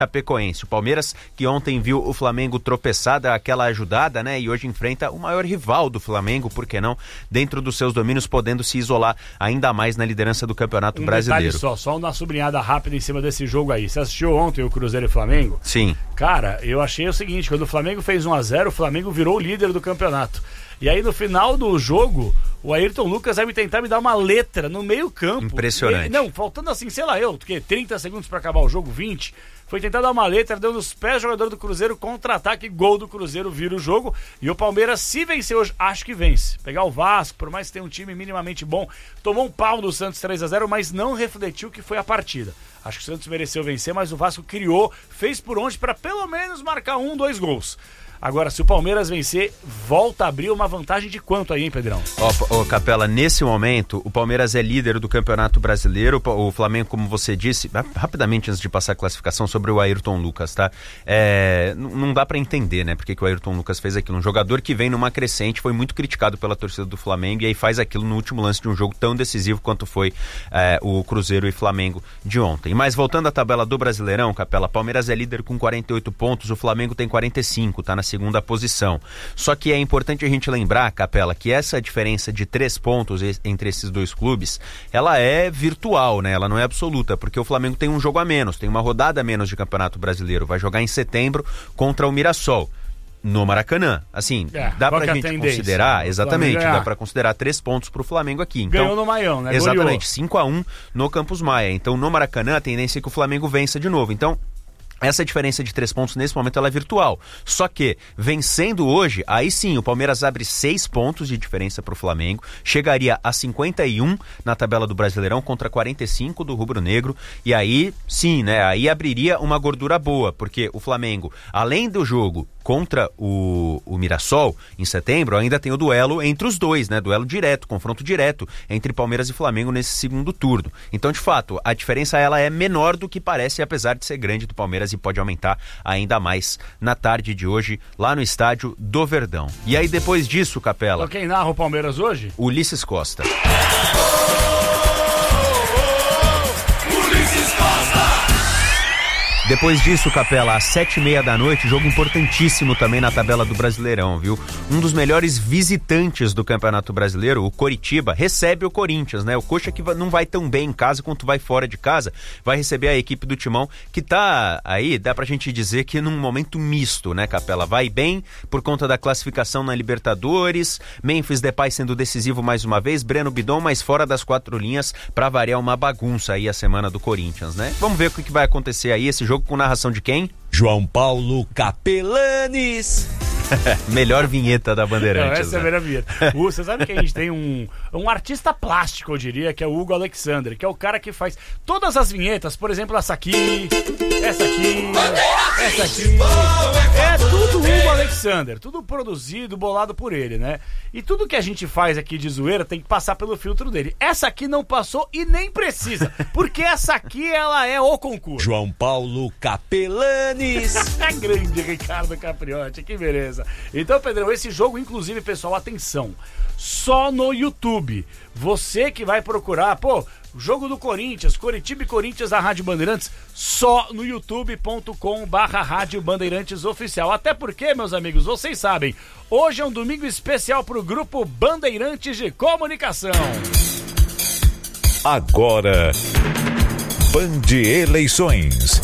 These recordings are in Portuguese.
Chapecoense. O Palmeiras, que ontem viu o Flamengo tropeçar, dá aquela ajudada, né? E hoje enfrenta o maior rival do Flamengo, por que não? Dentro dos seus domínios, podendo se isolar ainda mais na liderança do Campeonato Brasileiro. Só uma sublinhada rápida em cima desse jogo aí. Você assistiu ontem o Cruzeiro e Flamengo? Sim. Cara, eu achei o seguinte, quando o Flamengo fez 1-0, o Flamengo virou o líder do campeonato. E aí no final do jogo, o Ayrton Lucas vai tentar me dar uma letra no meio campo. Impressionante. Faltando assim, sei lá, 30 segundos pra acabar o jogo, 20... Foi tentar dar uma letra, deu nos pés do jogador do Cruzeiro, contra-ataque, gol do Cruzeiro, vira o jogo. E o Palmeiras, se vencer hoje, acho que vence. Pegar o Vasco, por mais que tenha um time minimamente bom, tomou um pau do Santos 3-0, mas não refletiu o que foi a partida. Acho que o Santos mereceu vencer, mas o Vasco criou, fez por onde para pelo menos marcar 2 gols. Agora, se o Palmeiras vencer, volta a abrir uma vantagem de quanto aí, hein, Pedrão? Ó, Capela, nesse momento, o Palmeiras é líder do Campeonato Brasileiro, o Flamengo, como você disse, rapidamente antes de passar a classificação, sobre o Ayrton Lucas, tá? Não dá pra entender, né, porque que o Ayrton Lucas fez aquilo. Um jogador que vem numa crescente, foi muito criticado pela torcida do Flamengo, e aí faz aquilo no último lance de um jogo tão decisivo quanto foi o Cruzeiro e Flamengo de ontem. Mas voltando à tabela do Brasileirão, Capela, Palmeiras é líder com 48 pontos, o Flamengo tem 45, tá na segunda posição. Só que é importante a gente lembrar, Capela, que essa diferença de 3 pontos entre esses dois clubes, ela é virtual, né? Ela não é absoluta, porque o Flamengo tem um jogo a menos, tem uma rodada a menos de Campeonato Brasileiro, vai jogar em setembro contra o Mirassol, no Maracanã. Assim, dá pra gente considerar, exatamente, dá pra considerar 3 pontos pro Flamengo aqui. Então, ganhou no Maião, né? Exatamente, 5-1 no Campus Maia. Então, no Maracanã, a tendência é que o Flamengo vença de novo. Então, essa diferença de 3 pontos nesse momento ela é virtual. Só que, vencendo hoje, aí sim, o Palmeiras abre 6 pontos de diferença para o Flamengo, chegaria a 51 na tabela do Brasileirão contra 45 do Rubro Negro, e aí sim, né? Aí abriria uma gordura boa, porque o Flamengo, além do jogo contra o Mirassol, em setembro, ainda tem o duelo entre os dois, né? Duelo direto, confronto direto entre Palmeiras e Flamengo nesse segundo turno. Então, de fato, a diferença ela é menor do que parece, apesar de ser grande do Palmeiras, e pode aumentar ainda mais na tarde de hoje, lá no estádio do Verdão. E aí, depois disso, Capela... Quem narra o Palmeiras hoje? Ulisses Costa. Ulisses Costa! Depois disso, Capela, às 7h30 da noite, jogo importantíssimo também na tabela do Brasileirão, viu? Um dos melhores visitantes do Campeonato Brasileiro, o Coritiba, recebe o Corinthians, né? O Coxa, que não vai tão bem em casa quanto vai fora de casa, vai receber a equipe do Timão, que tá aí, dá pra gente dizer que num momento misto, né, Capela? Vai bem por conta da classificação na Libertadores, Memphis Depay sendo decisivo mais uma vez, Breno Bidon, mas fora das 4 linhas, pra variar uma bagunça aí a semana do Corinthians, né? Vamos ver o que vai acontecer aí, esse jogo com narração de quem? João Paulo Capelanes. Melhor vinheta da Bandeirantes. Não, essa é a melhor vinheta. Você sabe que a gente tem um artista plástico, eu diria, que é o Hugo Alexander, que é o cara que faz todas as vinhetas, por exemplo, essa aqui, essa aqui, essa aqui. É tudo Hugo Alexander, tudo produzido, bolado por ele, né? E tudo que a gente faz aqui de zoeira tem que passar pelo filtro dele. Essa aqui não passou e nem precisa, porque essa aqui, ela é o concurso. João Paulo Capelanes. Grande Ricardo Capriotti, que beleza. Então, Pedrão, esse jogo, inclusive, pessoal, atenção, só no YouTube. Você que vai procurar, jogo do Corinthians, Coritiba e Corinthians da Rádio Bandeirantes, só no youtube.com/Rádio Bandeirantes Oficial. Até porque, meus amigos, vocês sabem, hoje é um domingo especial pro Grupo Bandeirantes de Comunicação. Agora, Band Eleições.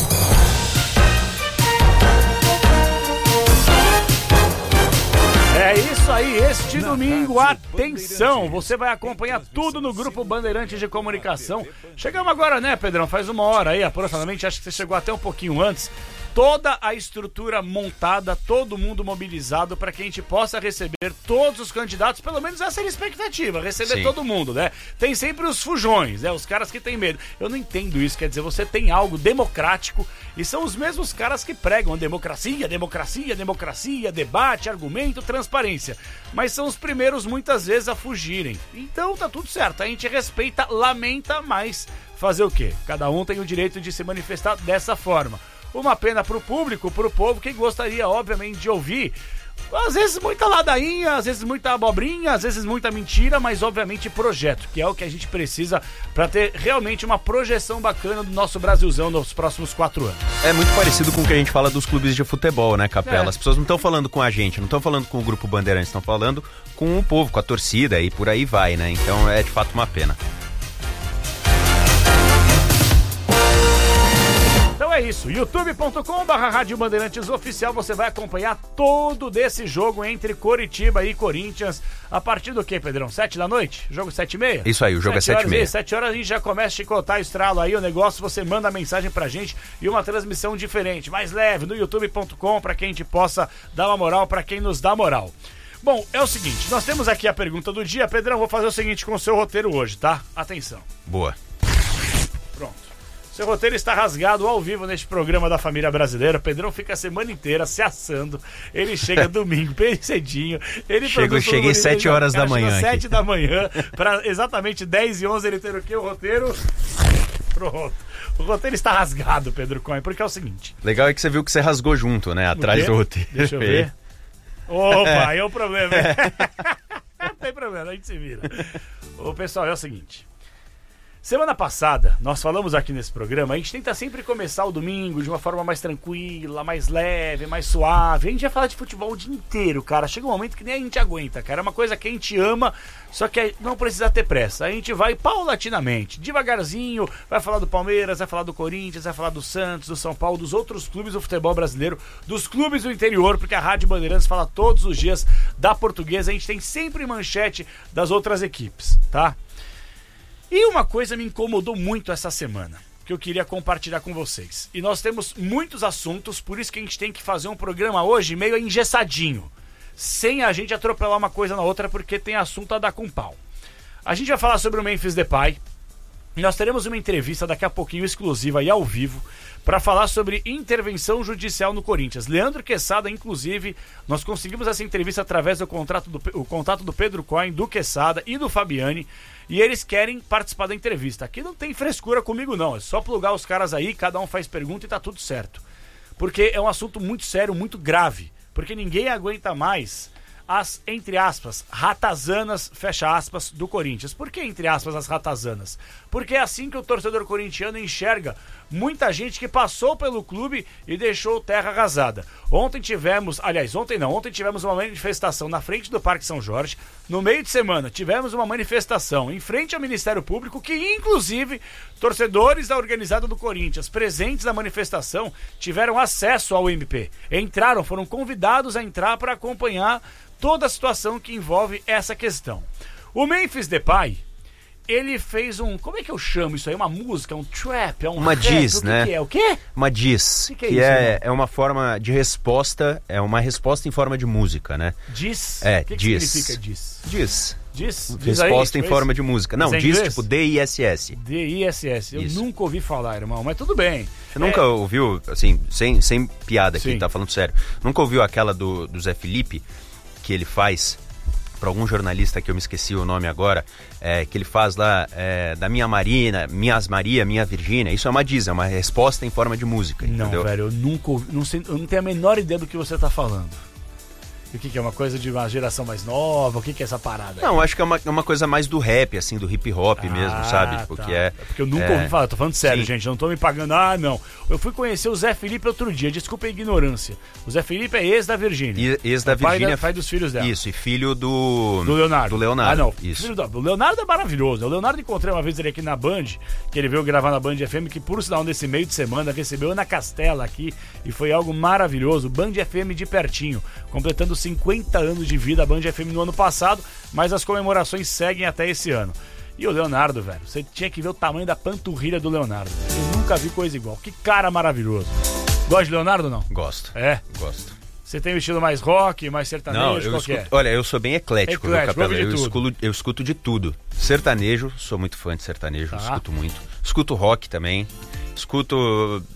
É isso aí, este domingo, atenção, você vai acompanhar tudo no Grupo Bandeirantes de Comunicação. Chegamos agora, né, Pedrão? Faz 1 hora aí, aproximadamente, acho que você chegou até um pouquinho antes. Toda a estrutura montada, todo mundo mobilizado para que a gente possa receber todos os candidatos, pelo menos essa é a expectativa, receber Sim. todo mundo, né? Tem sempre os fujões, né? Os caras que têm medo. Eu não entendo isso, quer dizer, você tem algo democrático e são os mesmos caras que pregam democracia, democracia, democracia, debate, argumento, transparência. Mas são os primeiros, muitas vezes, a fugirem. Então tá tudo certo, a gente respeita, lamenta, mas fazer o quê? Cada um tem o direito de se manifestar dessa forma. Uma pena pro público, pro povo, que gostaria, obviamente, de ouvir Às vezes muita ladainha, às vezes muita abobrinha, às vezes muita mentira, mas obviamente projeto, que é o que a gente precisa para ter realmente uma projeção bacana do nosso Brasilzão nos próximos 4 anos. É muito parecido com o que a gente fala dos clubes de futebol, né, Capela? É. As pessoas não estão falando com a gente, não estão falando com o Grupo Bandeirantes, estão falando com o povo, com a torcida e por aí vai, né? Então é de fato uma pena. Então é isso, youtube.com/Rádio Bandeirantes Oficial, você vai acompanhar todo desse jogo entre Coritiba e Corinthians, a partir do quê, Pedrão? 7 da noite? Jogo 7h30? Isso aí, o jogo é 7h30. 7 horas a gente já começa a chicotar o estralo aí, o negócio, você manda a mensagem pra gente e uma transmissão diferente, mais leve, no youtube.com, pra que a gente possa dar uma moral, pra quem nos dá moral. Bom, é o seguinte, nós temos aqui a pergunta do dia, Pedrão, vou fazer o seguinte com o seu roteiro hoje, tá? Atenção. Boa. Pronto. Seu roteiro está rasgado ao vivo neste programa da família brasileira. O Pedrão fica a semana inteira se assando. Ele chega domingo bem cedinho. Cheguei 7 horas da manhã. 7 da manhã, para exatamente 10h11 ele ter o quê? O roteiro. Pronto. O roteiro está rasgado, Pedro Cohen, porque é o seguinte. Legal é que você viu que você rasgou junto, né? Atrás do roteiro. Deixa eu ver. Opa, aí é o problema. Não tem problema, a gente se vira. Ô, pessoal, é o seguinte. Semana passada, nós falamos aqui nesse programa, a gente tenta sempre começar o domingo de uma forma mais tranquila, mais leve, mais suave. A gente vai falar de futebol o dia inteiro, cara. Chega um momento que nem a gente aguenta, cara. É uma coisa que a gente ama, só que não precisa ter pressa. A gente vai paulatinamente, devagarzinho, vai falar do Palmeiras, vai falar do Corinthians, vai falar do Santos, do São Paulo, dos outros clubes do futebol brasileiro, dos clubes do interior, porque a Rádio Bandeirantes fala todos os dias da Portuguesa. A gente tem sempre manchete das outras equipes, tá? E uma coisa me incomodou muito essa semana, que eu queria compartilhar com vocês. E nós temos muitos assuntos, por isso que a gente tem que fazer um programa hoje meio engessadinho, sem a gente atropelar uma coisa na outra, porque tem assunto a dar com pau. A gente vai falar sobre o Memphis Depay. Nós teremos uma entrevista daqui a pouquinho exclusiva e ao vivo para falar sobre intervenção judicial no Corinthians. Leandro Quesada, inclusive, nós conseguimos essa entrevista através do contato do Pedro Cohen, do Quesada e do Fabiani, e eles querem participar da entrevista. Aqui não tem frescura comigo não, é só plugar os caras aí, cada um faz pergunta e tá tudo certo. Porque é um assunto muito sério, muito grave, porque ninguém aguenta mais as, entre aspas, ratazanas, fecha aspas, do Corinthians. Por que, entre aspas, as ratazanas? Porque é assim que o torcedor corintiano enxerga muita gente que passou pelo clube e deixou terra arrasada. Ontem tivemos uma manifestação na frente do Parque São Jorge. No meio de semana tivemos uma manifestação em frente ao Ministério Público, que inclusive torcedores da organizada do Corinthians presentes na manifestação tiveram acesso ao MP. Foram convidados a entrar para acompanhar toda a situação que envolve essa questão. O Memphis Depay, ele fez como é que eu chamo isso aí? Uma música, um trap, uma diss, né? Que é? O quê? Uma diss, que é isso, é uma forma de resposta, é uma resposta em forma de música, né? Diss? É, o que diss. significa diss? Diss. Diz Resposta aí, em forma de música. Não, é diz tipo D-I-S-S. D-I-S-S. Eu Isso. nunca ouvi falar, irmão, mas tudo bem. Você nunca ouviu, assim, sem piada aqui, Sim. tá falando sério, nunca ouviu aquela do Zé Felipe, que ele faz para algum jornalista que eu me esqueci o nome agora, que ele faz lá da minha Marina, minhas Maria, minha Virgínia. Isso é uma diz, é uma resposta em forma de música, entendeu? Não, velho, eu nunca ouvi, eu não tenho a menor ideia do que você tá falando. E o que é? Uma coisa de uma geração mais nova? O que é essa parada aí? Não, acho que é uma coisa mais do rap, assim, do hip hop mesmo, sabe? Porque tá. Porque eu nunca ouvi falar, tô falando sério, Sim. gente, eu não tô me pagando, não. Eu fui conhecer o Zé Felipe outro dia, desculpa a ignorância. O Zé Felipe é ex da Virgínia. Ex da Virgínia. Pai dos filhos dela. Isso, e filho do Leonardo. Do Leonardo. Ah, não. Isso. O Leonardo é maravilhoso. O Leonardo encontrei uma vez ele aqui na Band, que ele veio gravar na Band FM, que por sinal nesse meio de semana recebeu Ana Castela aqui, e foi algo maravilhoso. Band FM de pertinho, completando 50 anos de vida a Band FM no ano passado, mas as comemorações seguem até esse ano. E o Leonardo, velho, você tinha que ver o tamanho da panturrilha do Leonardo. Eu nunca vi coisa igual. Que cara maravilhoso. Gosta de Leonardo ou não? Gosto. É? Gosto. Você tem o estilo mais rock, mais sertanejo? Não, eu escuto, olha, eu sou bem eclético, viu, Capela? Eu escuto de tudo. Sertanejo, sou muito fã de sertanejo, escuto muito. Escuto rock também. Escuto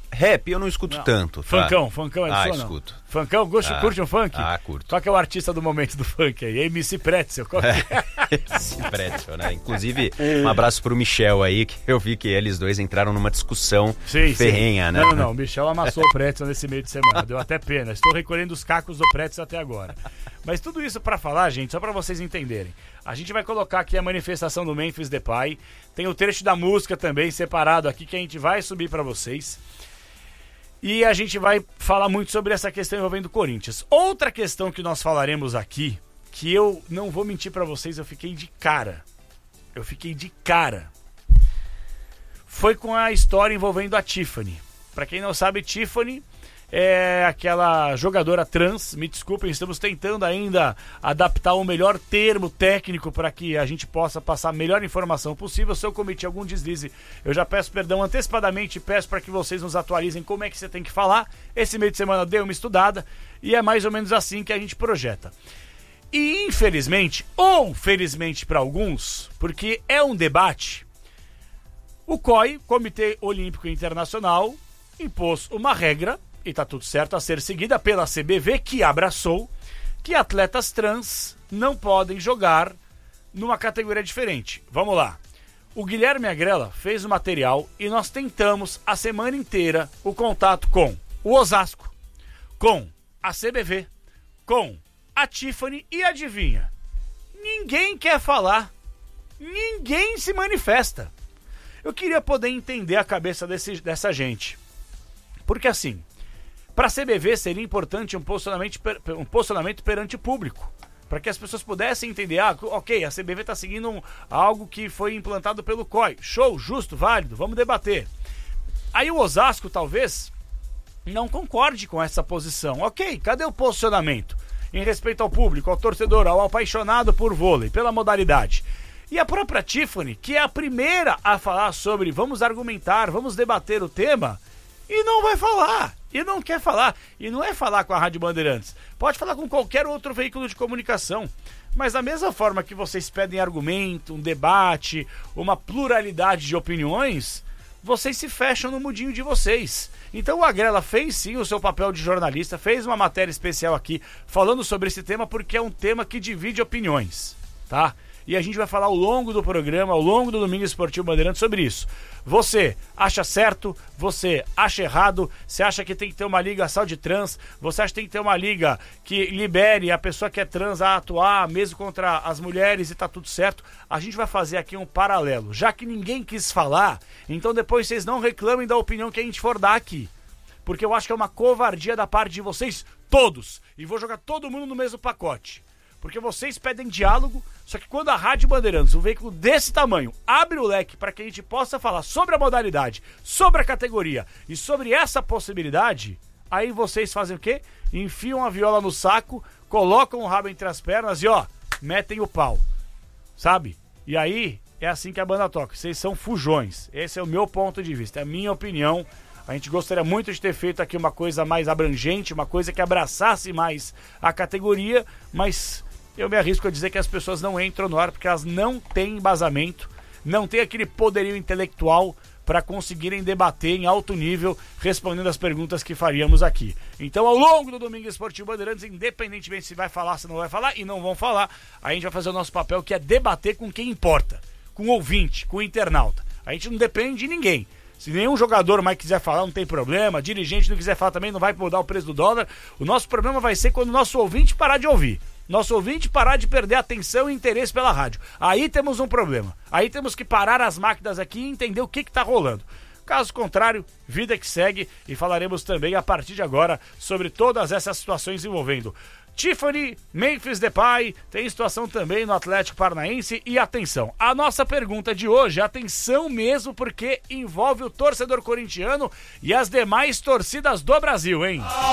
Rap eu não escuto tanto. Tá? Funkão é do seu, não? Escuto. Funkão, curte um funk? Curto. Qual que é o artista do momento do funk aí? MC Pretzel, qual que é? MC Pretzel, né? Inclusive, um abraço pro Michel aí, que eu vi que eles dois entraram numa discussão ferrenha, né? Não, o Michel amassou o Pretzel nesse meio de semana, deu até pena. Estou recolhendo os cacos do Pretzel até agora. Mas tudo isso pra falar, gente, só pra vocês entenderem. A gente vai colocar aqui a manifestação do Memphis Depay, tem o trecho da música também separado aqui que a gente vai subir pra vocês. E a gente vai falar muito sobre essa questão envolvendo o Corinthians. Outra questão que nós falaremos aqui, que eu não vou mentir pra vocês, eu fiquei de cara. Foi com a história envolvendo a Tiffany. Pra quem não sabe, Tiffany é aquela jogadora trans. Me desculpem, estamos tentando ainda adaptar o melhor termo técnico para que a gente possa passar a melhor informação possível. Se eu cometi algum deslize, eu já peço perdão antecipadamente e peço para que vocês nos atualizem como é que você tem que falar. Esse meio de semana deu uma estudada e é mais ou menos assim que a gente projeta. E infelizmente, ou felizmente para alguns, porque é um debate, o COI, Comitê Olímpico Internacional, impôs uma regra, e tá tudo certo, a ser seguida pela CBV, que abraçou que atletas trans não podem jogar numa categoria diferente. Vamos lá. O Guilherme Agrela fez o material e nós tentamos a semana inteira o contato com o Osasco, com a CBV, com a Tiffany e adivinha? Ninguém quer falar, ninguém se manifesta. Eu queria poder entender a cabeça dessa gente. Porque assim, para a CBV seria importante um posicionamento perante o público, para que as pessoas pudessem entender, ok, a CBV está seguindo algo que foi implantado pelo COI, show, justo, válido, vamos debater. Aí o Osasco talvez não concorde com essa posição, ok, cadê o posicionamento em respeito ao público, ao torcedor, ao apaixonado por vôlei, pela modalidade? E a própria Tiffany, que é a primeira a falar sobre vamos argumentar, vamos debater o tema, e não vai falar, e não quer falar, e não é falar com a Rádio Bandeirantes, pode falar com qualquer outro veículo de comunicação, mas da mesma forma que vocês pedem argumento, um debate, uma pluralidade de opiniões, vocês se fecham no mundinho de vocês. Então o Agrela fez sim o seu papel de jornalista, fez uma matéria especial aqui falando sobre esse tema, porque é um tema que divide opiniões, tá? E a gente vai falar ao longo do programa, ao longo do Domingo Esportivo Bandeirantes sobre isso. Você acha certo? Você acha errado? Você acha que tem que ter uma liga só de trans? Você acha que tem que ter uma liga que libere a pessoa que é trans a atuar mesmo contra as mulheres e tá tudo certo? A gente vai fazer aqui um paralelo. Já que ninguém quis falar, então depois vocês não reclamem da opinião que a gente for dar aqui. Porque eu acho que é uma covardia da parte de vocês todos. E vou jogar todo mundo no mesmo pacote. Porque vocês pedem diálogo, só que quando a Rádio Bandeirantes, um veículo desse tamanho, abre o leque para que a gente possa falar sobre a modalidade, sobre a categoria e sobre essa possibilidade, aí vocês fazem o quê? Enfiam a viola no saco, colocam o rabo entre as pernas e metem o pau, sabe? E aí é assim que a banda toca, vocês são fujões, esse é o meu ponto de vista, é a minha opinião. A gente gostaria muito de ter feito aqui uma coisa mais abrangente, uma coisa que abraçasse mais a categoria, mas eu me arrisco a dizer que as pessoas não entram no ar porque elas não têm embasamento, não têm aquele poderio intelectual para conseguirem debater em alto nível, respondendo as perguntas que faríamos aqui. Então, ao longo do Domingo Esportivo Bandeirantes, independentemente se vai falar, se não vai falar, e não vão falar, a gente vai fazer o nosso papel, que é debater com quem importa, com o ouvinte, com o internauta. A gente não depende de ninguém. Se nenhum jogador mais quiser falar, não tem problema. Dirigente não quiser falar também, não vai mudar o preço do dólar. O nosso problema vai ser quando o nosso ouvinte parar de ouvir. Nosso ouvinte parar de perder atenção e interesse pela rádio. Aí temos um problema. Aí temos que parar as máquinas aqui e entender o que está rolando. Caso contrário, vida que segue, e falaremos também a partir de agora sobre todas essas situações envolvendo Tiffany, Memphis Depay, tem situação também no Atlético Paranaense. E atenção, a nossa pergunta de hoje, atenção mesmo, porque envolve o torcedor corintiano e as demais torcidas do Brasil, hein?